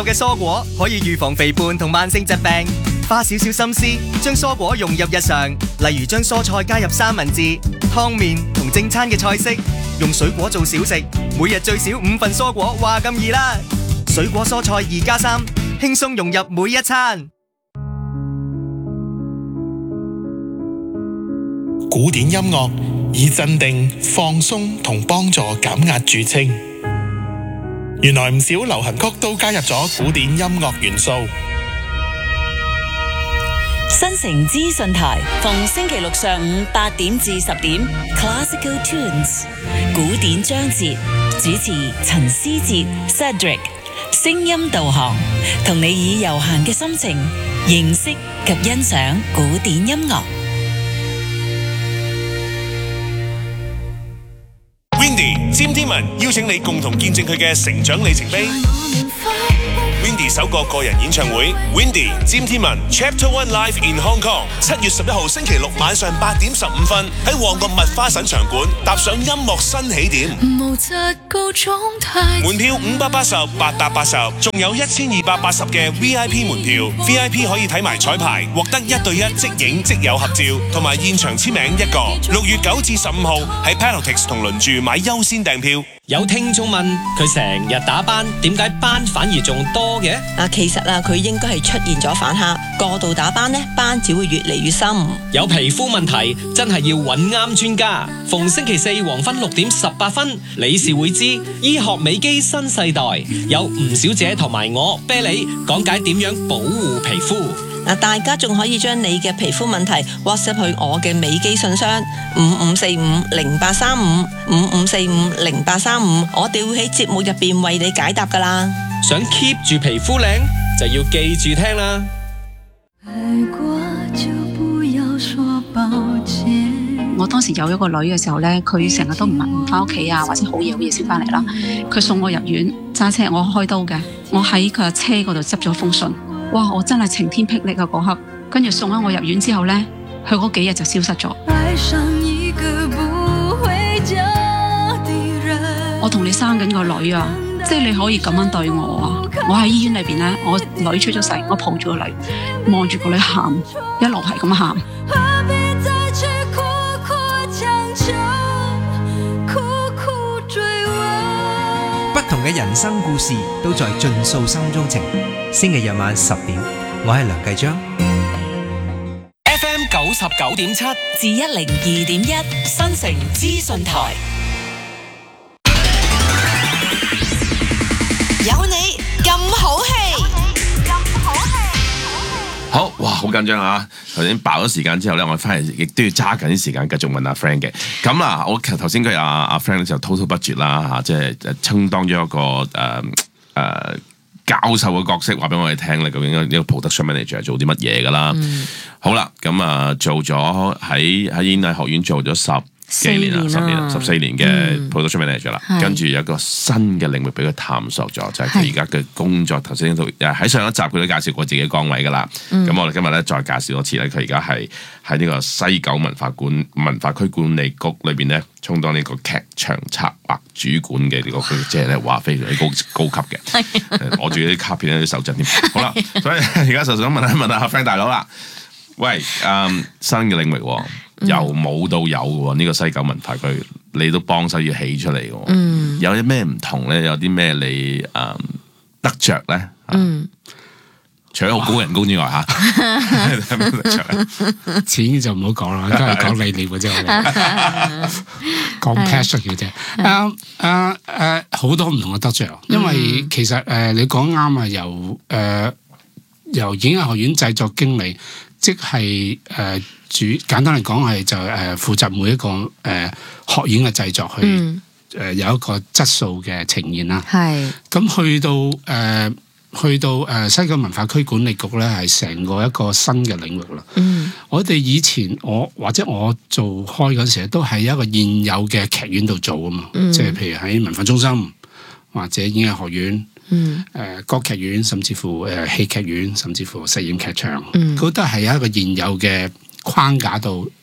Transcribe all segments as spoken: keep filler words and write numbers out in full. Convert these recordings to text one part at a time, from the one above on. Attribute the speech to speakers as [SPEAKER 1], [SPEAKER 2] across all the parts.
[SPEAKER 1] 嘅蔬果可以預防肥胖同慢性疾病，花少少心思將蔬果融入日常，例如將蔬菜加入三文治、湯麵同正餐嘅菜式，用水果做小食，每日最少五份蔬果，話咁易啦！水果蔬菜二加三，輕鬆融入每一餐。
[SPEAKER 2] 古典音樂以鎮定、放鬆同幫助減壓著稱。原來唔少流行曲都加入咗古典音樂元素。
[SPEAKER 3] 新城資訊台逢星期六上午八點至十點 Classical Tunes 古典章節，主持陳思哲 Cedric， 聲音導航，同你以悠閒嘅心情認識及欣賞古典音樂。
[SPEAKER 4] Windy 詹天文邀請你共同見證佢嘅成長里程碑。Windy 首個個人演唱會 Windy 詹天文 Chapter One Live in Hong Kong， 七月十一號星期六晚上八點十五分喺旺角麥花臣場館踏上音樂新起點。門票五百八十、八百八十，仲有一千二百八十嘅 V I P 門票。V I P 可以睇埋彩排，獲得一對一即影即有合照，同埋現場簽名一個。六月九至十五號喺 Paneltix 同鄰住買優先訂票。
[SPEAKER 5] 有聽眾問佢成日打班，點解班反而仲多嘅？
[SPEAKER 6] 啊，其實啊，佢應該係出現咗反客，過度打班呢，班只會越嚟越深。
[SPEAKER 5] 有皮膚問題真係要揾啱專家。逢星期四黃昏六點十八分，理事會知醫學美肌新世代，有吳小姐同埋我啤梨講解點樣保護皮膚。
[SPEAKER 6] 嗱，大家仲可以將你嘅皮膚問題 WhatsApp 去我嘅美肌信箱五五四五零八三五五五四五零八三五，我哋會喺節目入邊為你解答噶啦。
[SPEAKER 5] 想 keep 住皮膚靚，就要記住聽啦。
[SPEAKER 7] 我當時有一個女嘅時候呢，佢成日都唔唔翻屋企啊，或者好夜好夜先翻嚟啦。佢送我入院，揸車我開刀嘅，我喺佢車嗰度執咗封信。哇！我真係晴天霹靂啊嗰刻，跟住送咗我入院之後呢，佢嗰幾日就消失咗。我同你生緊個女啊，即係你可以咁樣對我啊！我喺醫院裏邊呢，我女出咗世，我抱住個女，望住個女喊，一路係咁喊。
[SPEAKER 8] 不同嘅人生故事都在盡訴心中情。星期日晚十點，我係梁繼章。
[SPEAKER 5] F M 九十九點七
[SPEAKER 3] 至一零二點一新城資訊台，有你咁好氣，
[SPEAKER 9] 好哇，好緊張啊！頭先爆咗時間之後咧，我翻嚟亦都要揸緊啲時間繼續問阿 Frank 嘅。咁啊，我頭先佢阿阿 Frank 就 total budget 啦嚇，即係充當咗一個誒誒、呃呃、教授嘅角色，話俾我哋聽咧，究竟呢個 production manager 係做啲乜嘢噶啦？嗯、好啦，咁啊做咗喺喺演藝學院做咗十幾年啦，十年十四年嘅 production manager 啦，跟住有一個新嘅領域俾佢探索咗，就係佢而家嘅工作。頭先都喺上一集佢都介紹過自己嘅崗位噶啦，咁、嗯、我哋今日咧再介紹多次咧，佢而家係喺呢個西九文化館文化區管理局裏邊咧，充當呢個劇場策劃主管嘅呢個，即係咧話非常之高高級嘅。我住啲卡片咧啲手震添。好啦，所以而家就想問一問阿 Frank 大佬啦，喂，嗯，新嘅領域。由冇到有嘅呢個西九文化區，你都幫手要起出嚟嘅，嗯、有啲咩唔同咧？有啲咩你誒、嗯、得着咧？嗯，除咗好高人工之外嚇，
[SPEAKER 10] 錢就唔好講啦，都係講理念嘅啫，講 passion 嘅啫。誒誒誒，好多唔同嘅得着，因為其實誒、呃、你講啱啊，由誒、呃、由演藝學院製作經理，即係誒。呃主簡單嚟講係就誒負責每一個誒、呃、學院嘅製作去誒、嗯呃、有一個質素嘅呈現啦。係咁去到誒、呃、去到誒、呃、西九文化區管理局咧，係成個一個新嘅領域啦。嗯，我哋以前我或者我做開嗰時都係一個現有嘅劇院度做啊嘛。嗯、即係譬如喺文化中心或者演藝學院。嗯，誒歌劇院，甚至乎誒戲劇院，甚至乎實驗劇場，嗯，嗰都係一個現有嘅框架度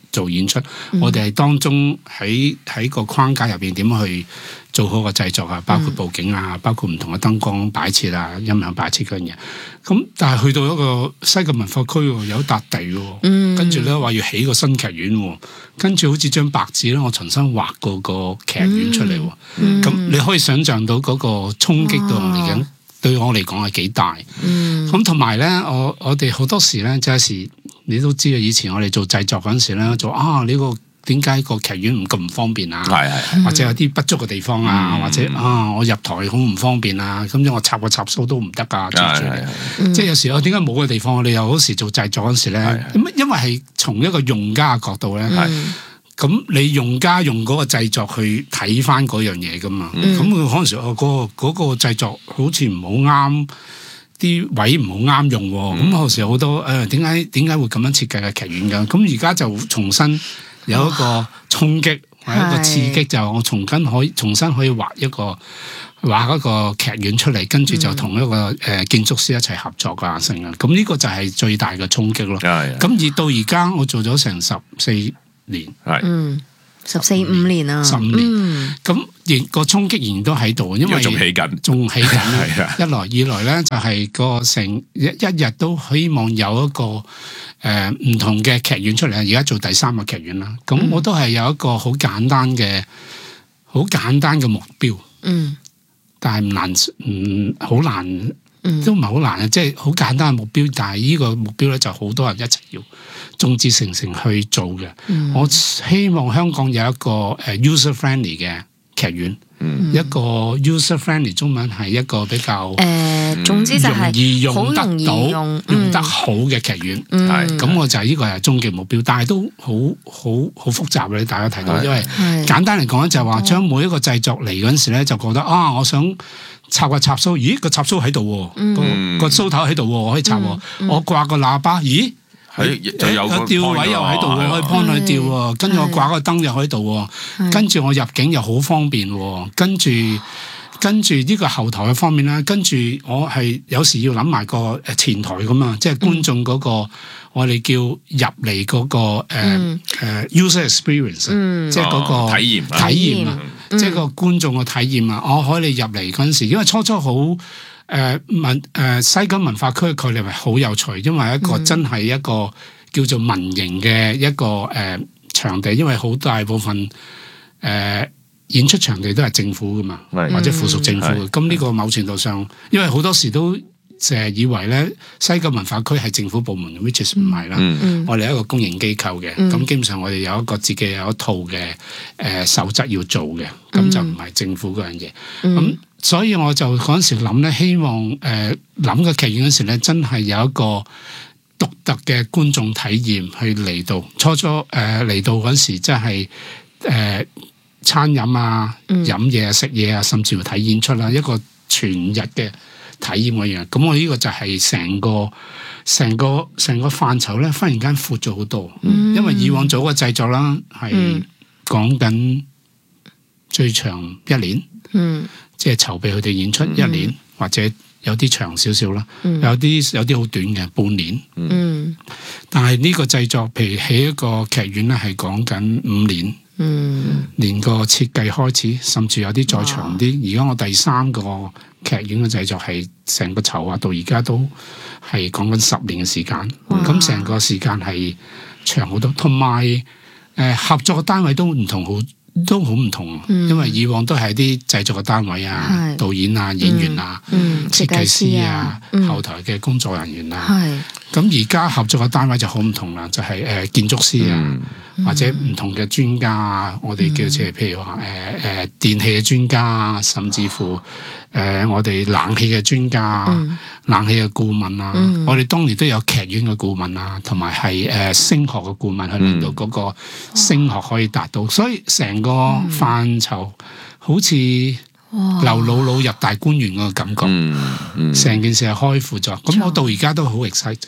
[SPEAKER 10] 做演出，
[SPEAKER 11] 嗯
[SPEAKER 10] 我哋係當中喺喺個框架入邊點樣去做好個製作啊，包括佈景啊，包括唔同嘅燈光擺設啊、音響擺設嗰樣嘢。咁但係去到一個西九文化區喎，有一笪地喎，
[SPEAKER 11] 嗯
[SPEAKER 10] 跟住咧話要起個新劇院喎，跟住好似張白紙咧，我重新畫過個劇院出嚟喎。咁、
[SPEAKER 11] 嗯
[SPEAKER 10] 你可以想像到嗰個衝擊對我嚟緊，對我嚟講係幾大。咁同埋咧，我我哋好多時咧，即係時你都知啊，以前我哋做製作嗰陣時咧，做啊呢、個。點解個劇院唔咁唔方便啊？
[SPEAKER 9] 係係
[SPEAKER 10] 或者有啲不足嘅地方啊，
[SPEAKER 9] 嗯
[SPEAKER 10] 或者啊我入台好唔方便啊，咁樣我插個插蘇都唔得㗎，諸如此類即係有時我點解冇嘅地方，我哋又嗰時做製作嗰時咧，咁因為係從一個用家嘅角度咧，咁你用家用嗰個製作去睇翻嗰樣嘢㗎嘛，咁佢可能時哦嗰個嗰個製作好似唔好啱。啲位唔好啱用喎，咁有時好多誒點解點解會咁樣設計嘅劇院㗎？咁而家就重新有一個衝擊，或者一個刺激，就我重新可以重新可以畫一個畫一個劇院出嚟，跟住就同一個誒建築師一齊合作啊，成啊！咁呢個就係最大嘅衝擊咯。咁而到而家我做咗成十四年，
[SPEAKER 11] 嗯。十四五年啊，
[SPEAKER 10] 十五年，咁仍個衝擊仍然都喺度，因為
[SPEAKER 9] 仲起緊，
[SPEAKER 10] 仲起緊。一來二來咧，就係個成一一日都希望有一個誒唔、呃、同嘅劇院出嚟。而家做第三個劇院啦，咁我都係有一個好簡單嘅好簡單嘅目標，
[SPEAKER 11] 嗯，
[SPEAKER 10] 但係唔難，唔好難。都唔係好難嘅，即係好簡單嘅目標，但係呢個目標咧就好多人一齊要眾志成城去做嘅。嗯、我希望香港有一個誒 user friendly 嘅劇院，嗯、一個 user friendly 中文係一個比較誒、
[SPEAKER 11] 呃，總之就係好容易用、
[SPEAKER 10] 用，用得到、用得好嘅劇院。係咁、嗯，我就係呢個係終極目標，但係都好好好複雜嘅。大家睇到，因為簡單嚟講咧，就係話將每一個製作嚟嗰陣時咧，就覺得啊，我想。插個插蘇，咦個插蘇喺度喎，個蘇頭喺度喎，我可以插喎。嗯嗯、我掛個喇叭，咦
[SPEAKER 9] 係就有個
[SPEAKER 10] 吊位又喺度喎，可以幫佢吊喎。跟住我掛個燈又喺度喎，跟住我入境又好方便喎。跟住跟住呢個後台嘅方面啦，跟住我係有時要諗埋個誒前台咁啊，即係觀眾嗰、嗰個。嗯我哋叫入嚟嗰個誒誒 user experience，即係嗰個體驗體驗啊，即係個觀眾嘅體驗啊。我可以入嚟嗰陣時，因為初初好誒文誒西九文化區嘅概念係好有趣，因為一個真係一個叫做民營嘅一個誒場地，因為好大部分誒演出場地都係政府噶嘛，或者附屬政府嘅。咁呢個某程度上，因為好多時都。成日以為咧西九文化區係政府部門 which is 唔係啦，嗯、我哋係一個公營機構嘅，咁、嗯、基本上我哋有一個自己有一套嘅誒、呃、守則要做嘅，咁、嗯、就唔係政府嗰樣嘢。咁、嗯、所以我就嗰陣時諗咧，希望誒諗個劇院嗰時咧，真係有一個獨特嘅觀眾體驗去嚟到。初初誒嚟、呃、到嗰時，即係誒餐飲啊、飲嘢啊、食嘢啊，甚至乎睇演出啦，一個全日嘅。體驗嗰樣，咁我呢個就係成個成個成個範疇咧，忽然間闊咗好多。嗯、因為以往做個製作啦，係講緊最長一年，嗯、即係籌備佢哋演出一年，嗯、或者有啲長少少啦，嗯、有啲有啲好短嘅半年。嗯、但係呢個製作，譬如起一個劇院咧，係講緊五年。嗯，連個設計開始，甚至有啲再長啲。而家我第三個劇院嘅製作係成個籌劃到而家都係講緊十年嘅時間。咁成個時間係長好多，同埋誒合作嘅單位都唔同，好都好唔同。嗯、因為以往都係啲製作嘅單位啊、是導演啊、演員啊、嗯嗯、設計師啊、嗯、後台嘅工作人員啊。咁而家合作嘅單位就好唔同啦，就係、是、誒建築師啊。嗯或者唔同嘅專家啊，我哋叫即係譬如話誒誒電器嘅專家啊，甚至乎誒、呃、我哋冷氣嘅專家啊，嗯、冷氣嘅顧問啊，嗯、我哋當年都有劇院嘅顧問啊，同埋係誒聲學嘅顧問去令到嗰個聲學可以達到，嗯、所以成個範疇好似劉姥姥入大觀園嗰個感覺，成、嗯嗯、件事係開闊咗。咁我到而家都好 excited。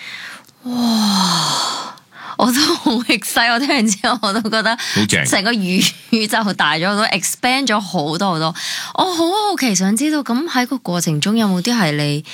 [SPEAKER 11] 哇！我都好 excited，我聽完之後我都覺得成個宇宙大咗好多 expand 咗好多好多。我好好奇想知道，咁喺個過程中有冇啲係你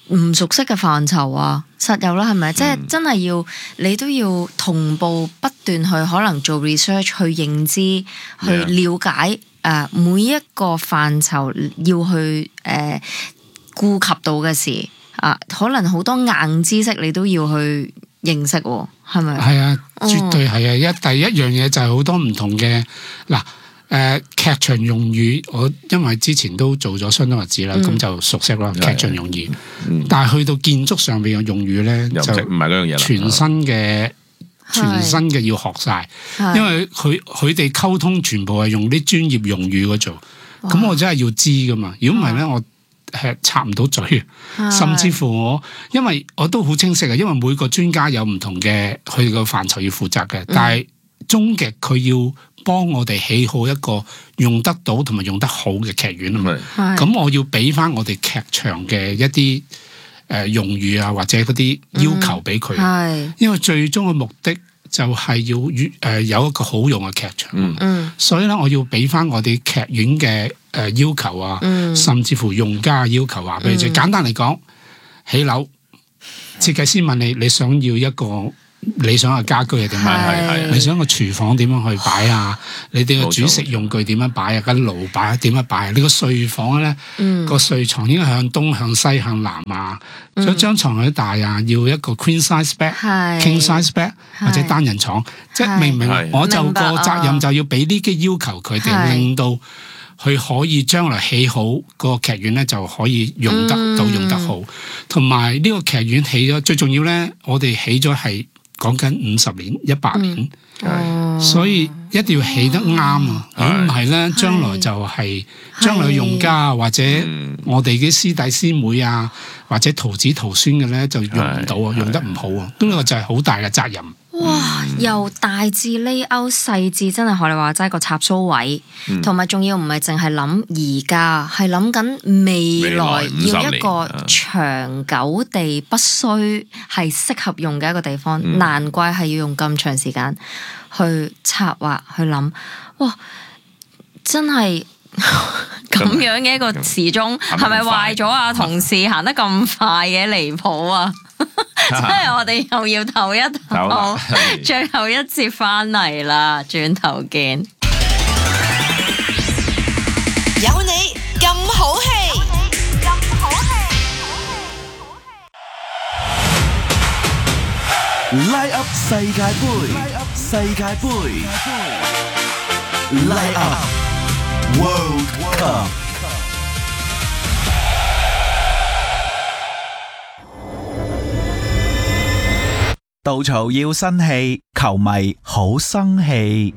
[SPEAKER 11] 唔熟悉嘅範疇啊，實有啦，係咪？嗯、即係真係要你都要同步不斷去可能做 research 去認知，去了解誒、呃、每一個範疇要去誒顧、呃、及到嘅事啊、呃，可能好多硬知識你都要去認識，係咪？
[SPEAKER 10] 係啊，絕對係啊！一、嗯、第一樣嘢就係好多唔同嘅嗱。誒、呃、劇場用語，我因為之前都做咗相當日子啦，咁、嗯、就熟悉啦。劇場用語，嗯、但係去到建築上邊嘅用語咧，就唔係嗰樣嘢啦。全新嘅，全新嘅要學晒，因為佢佢哋溝通全部係用啲專業用語嗰做，咁我真係要知噶嘛。如果唔係咧，我係插唔到嘴，甚至乎我，因為我都好清晰嘅，因為每個專家有唔同嘅佢個範疇要負責嘅，但係終極佢要幫我哋起好一個用得到同埋用得好嘅劇院啊嘛，咁我要俾翻我哋劇場嘅一啲誒用語啊，或者嗰啲要求俾佢，嗯、因為最終嘅目的就係要誒、呃、有一個好用嘅劇場，嗯、所以咧我要俾翻我哋劇院嘅誒要求啊，嗯、甚至乎用家嘅要求話俾你知。嗯、簡單嚟講，起樓設計師問你，你想要一個理想嘅家居係點樣？你想個廚房點樣去擺啊？你哋嘅煮食用具點樣擺啊？個爐擺點樣擺啊？你個睡房咧，個睡床應該向東、向西、向南啊。咁張床有啲大啊，要一個 queen size bed、king size bed 或者單人床。即係明唔明？我就個責任就要俾呢啲要求佢哋，令到佢可以將來起好個劇院咧，就可以用得到、用得好。同埋呢個劇院起咗，最重要咧，我哋起咗係講緊五十年、一百年，嗯、所以一定要起得啱啊！如果唔係咧，將來就係將來用家或者我哋嘅師弟師妹啊，或者徒子徒孫嘅咧，就用唔到啊，用得唔好啊，咁呢個就係好大嘅責任。
[SPEAKER 11] 哇！由大至 layout 細至真係學你話齋個插蘇位，同埋仲要唔係淨係諗而家，係諗緊未來要一個長久地不需係適合用嘅一個地方，嗯、難怪係要用咁長時間去策劃去諗。哇！真係咁樣嘅一個時鐘，係咪壞咗啊？同事行得咁快嘅離譜啊！真係我哋又要唞一唞，最後一節翻嚟啦，轉頭見。
[SPEAKER 12] 有你咁好氣，咁好氣。Light Up 世界盃，世界盃，Light Up World Cup。
[SPEAKER 13] 稻草要新氣，球迷好生氣。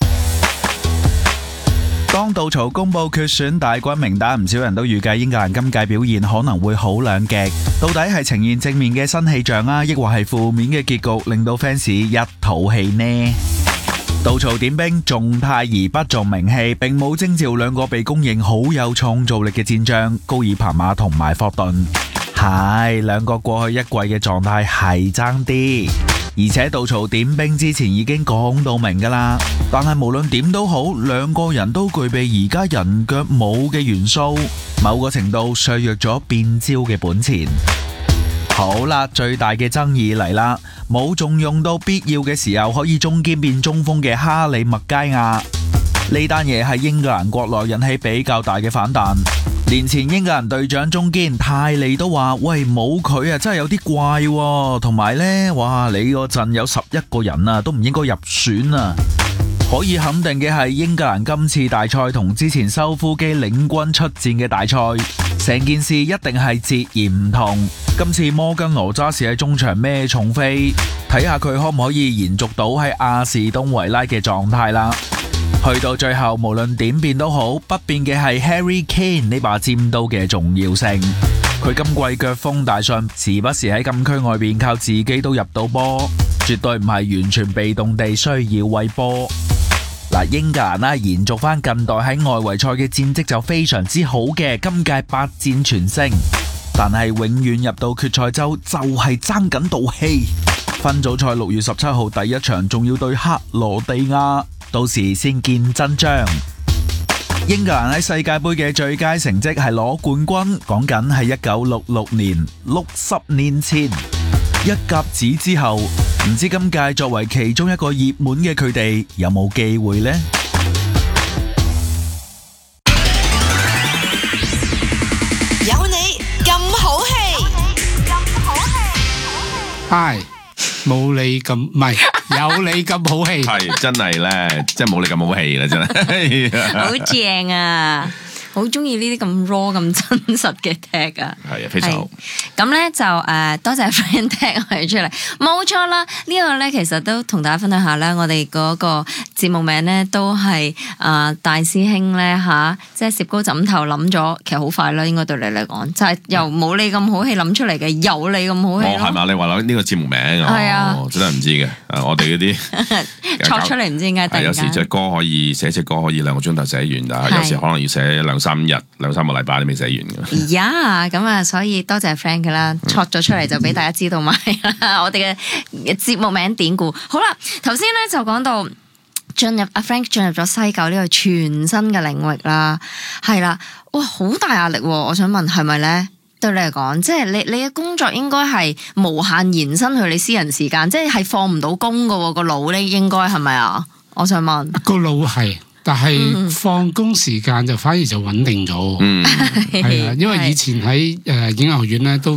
[SPEAKER 13] 當稻草公佈決選大軍名單，唔少人都預計英格蘭今屆表現可能會好兩極。到底係呈現正面嘅新氣象啊，抑或係負面嘅結局，令到 fans 一肚氣呢？稻草點兵重態而不重名氣，並冇徵召兩個被公認好有創造力嘅戰將高爾帕馬同埋霍頓。係兩個過去一季嘅狀態係爭啲，而且稻草點兵之前已經講到明噶啦。但係無論點都好，兩個人都具備而家人腳冇嘅元素，某個程度削弱咗變招嘅本錢。好啦，最大嘅爭議嚟啦，冇重用到必要嘅時候可以中堅變中鋒嘅哈里麥佳亞。呢單嘢喺英格蘭國內引起比較大嘅反彈。年前英格蘭隊長中堅泰利都話：喂，冇佢啊，真係有啲怪喎。同埋呢，哇，你個陣有十一個人啊，都唔應該入選啊。可以肯定嘅係，英格蘭今次大賽同之前修夫基領軍出戰嘅大賽，成件事一定係截然唔同。今次摩根羅渣士喺中場孭重飛，睇下佢可唔可以延續到喺亞士東維拉嘅狀態啦。去到最後，無論點變都好，不變嘅係 Harry Kane 呢把尖刀嘅重要性。佢今季腳風大順，時不時喺禁區外邊靠自己都入到波，絕對唔係完全被動地需要餵波。嗱，英格蘭啦，延續翻近代喺外圍賽嘅戰績就非常之好嘅，今屆八戰全勝，但係永遠入到決賽周就係爭緊道氣。分組賽六月十七號第一場仲要對克羅地亞。到時先見真章。 英格蘭喺世界盃嘅最佳成績係攞冠軍，講緊係一九六六年，六十年前。一甲子之後，唔知今屆作為其中一個熱門嘅佢哋有冇機會呢？
[SPEAKER 12] 有你咁好氣，咁好氣。
[SPEAKER 10] 係冇你咁，唔係有你咁好氣。
[SPEAKER 9] 係真係咧，即係冇你咁好氣啦，真係。
[SPEAKER 11] 好正啊！好中意呢啲咁 raw 咁真實嘅 tag 啊！
[SPEAKER 9] 係啊，非常好。
[SPEAKER 11] 咁咧就誒、呃、多謝 friend tag 我哋出嚟，冇錯啦。這個、呢個咧其實都同大家分享下咧，我哋嗰個節目名咧都係啊、呃、大師兄咧吓、啊，即係攝高枕頭諗咗，其實好快啦，應該對你嚟講，就係、是、由冇你咁好氣諗出嚟嘅，有你咁好氣
[SPEAKER 9] 哦，係嘛？你話諗呢個節目名
[SPEAKER 11] 係啊、
[SPEAKER 9] 哦，真係唔知嘅。誒，我哋嗰啲
[SPEAKER 11] 錯出嚟唔知點解突然間。
[SPEAKER 9] 有時隻歌可以寫隻歌可以兩個鐘頭寫完，但係有時可能要寫兩三日、兩三個禮拜都未寫完嘅。
[SPEAKER 11] 呀，咁啊，所以多謝 friend 嘅啦，錯咗出嚟就俾大家知道埋啦。我哋嘅節目名典故。好啦，頭先咧就講到進入阿 Frank 進入咗西九呢個全新嘅領域啦，係啦，哇，好大壓力喎！我想問係咪咧？對你嚟講，即係你你嘅工作應該係無限延伸去你私人時間，即係係放唔到工㗎喎，個腦咧應該係咪啊？我想問
[SPEAKER 10] 個腦係。但係放工時間就反而就穩定咗，係啊，因為以前喺誒演藝學院咧都。